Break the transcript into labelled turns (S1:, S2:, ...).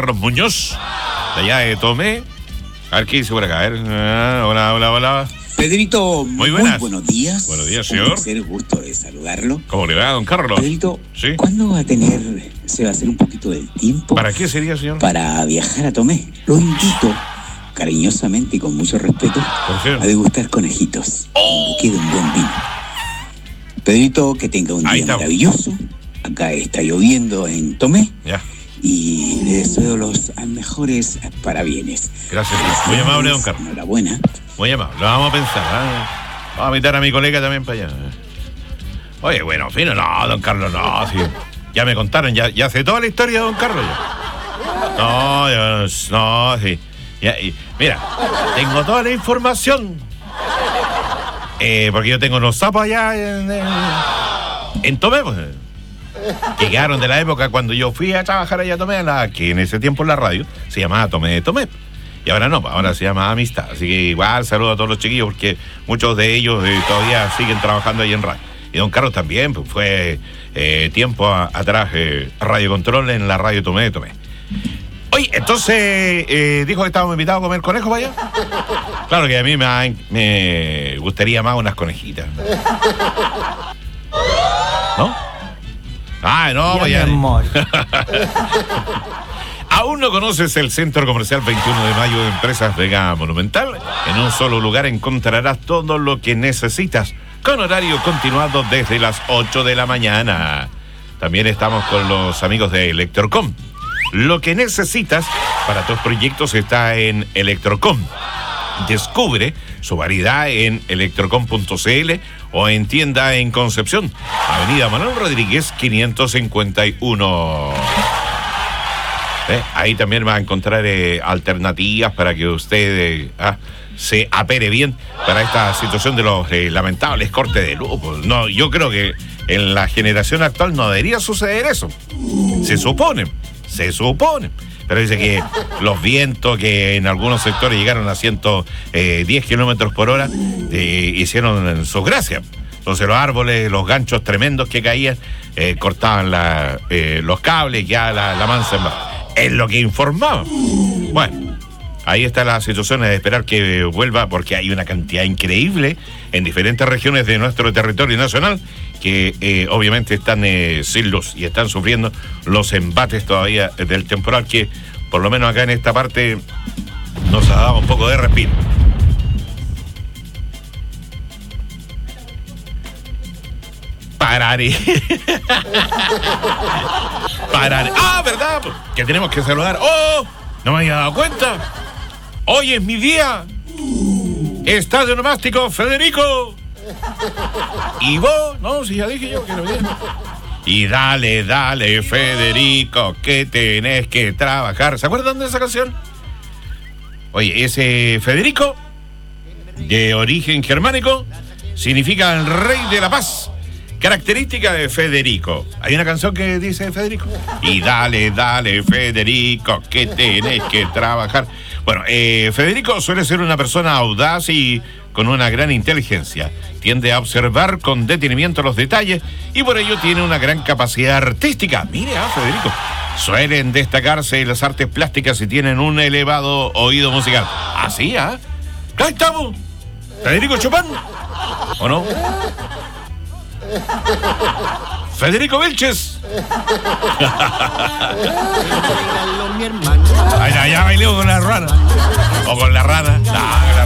S1: Carlos Muñoz, de allá de Tomé. A ver qué dice por acá. A ver. Hola.
S2: Pedrito,
S1: muy buenas.
S2: Buenos días.
S1: Buenos días, señor.
S2: Un placer, gusto de saludarlo.
S1: ¿Cómo le va, don Carlos?
S2: Pedrito,
S1: ¿sí?
S2: ¿Cuándo se va a hacer un poquito del tiempo?
S1: ¿Para qué sería, señor?
S2: Para viajar a Tomé. Lo invito cariñosamente y con mucho respeto a degustar conejitos. Que de un buen vino. Pedrito, que tenga un día maravilloso. Acá está lloviendo en Tomé.
S1: Ya.
S2: Y le deseo los mejores parabienes.
S1: Gracias. Muy amable, don Carlos.
S2: Enhorabuena.
S1: Muy amable. Lo vamos a pensar. Vamos a invitar a mi colega también para allá. Oye, bueno, fino. No, don Carlos, no. Sí. Ya me contaron. Ya sé toda la historia de don Carlos. No, sí. Mira, tengo toda la información. Porque yo tengo unos sapos allá en Tomé, pues. Que quedaron de la época cuando yo fui a trabajar allá a Tomé, que en ese tiempo en la radio se llamaba Tomé. Y ahora no, ahora se llama Amistad. Así que igual saludo a todos los chiquillos porque muchos de ellos todavía siguen trabajando ahí en radio. Y don Carlos también, pues fue tiempo atrás Radio Control en la radio Tomé. Oye, entonces dijo que estábamos invitados a comer conejos para allá. Claro que a mí me gustaría más unas conejitas. ¿No? No, vaya. ¿Aún no conoces el Centro Comercial 21 de Mayo de Empresas Vega Monumental? En un solo lugar encontrarás todo lo que necesitas, con horario continuado desde las 8 de la mañana. También estamos con los amigos de Electrocom. Lo que necesitas para tus proyectos está en Electrocom. Descubre su variedad en electrocom.cl o en tienda en Concepción, Avenida Manuel Rodríguez 551. Ahí también va a encontrar alternativas para que usted se apere bien para esta situación de los lamentables cortes de luz. No, yo creo que en la generación actual no debería suceder eso. Se supone. Pero dice que los vientos que en algunos sectores llegaron a 110 kilómetros por hora hicieron su gracia. Entonces los árboles, los ganchos tremendos que caían, cortaban los cables, ya la mansa en baja. Es lo que informaba. Bueno, ahí está la situación de esperar que vuelva, porque hay una cantidad increíble en diferentes regiones de nuestro territorio nacional que obviamente están sin luz y están sufriendo los embates todavía del temporal que, por lo menos acá en esta parte, nos ha dado un poco de respiro. Pararé. ¿Verdad? Que tenemos que saludar. No me había dado cuenta. Hoy es mi día. Estadio Nomástico Federico. ¿Y vos? No, si ya dije yo que lo vi. Y dale, Federico, que tenés que trabajar. ¿Se acuerdan de esa canción? Oye, ese Federico, de origen germánico, significa el rey de la paz. Característica de Federico. Hay una canción que dice Federico. Y dale, Federico, que tenés que trabajar. Bueno, Federico suele ser una persona audaz y con una gran inteligencia. Tiende a observar con detenimiento los detalles y por ello tiene una gran capacidad artística. Mire, Federico. Suelen destacarse las artes plásticas y tienen un elevado oído musical. ¿Así, Ahí estamos. Federico Chopin. ¿O no? Federico Vilches. Ya bailé con la rana. O con la rana.